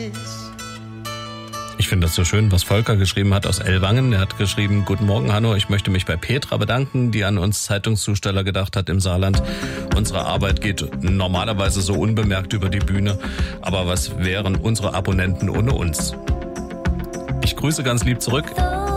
Ich finde das so schön, was Volker geschrieben hat aus Ellwangen. Er hat geschrieben: Guten Morgen, Hanno, ich möchte mich bei Petra bedanken, die an uns Zeitungszusteller gedacht hat im Saarland. Unsere Arbeit geht normalerweise so unbemerkt über die Bühne, aber was wären unsere Abonnenten ohne uns? Ich grüße ganz lieb zurück.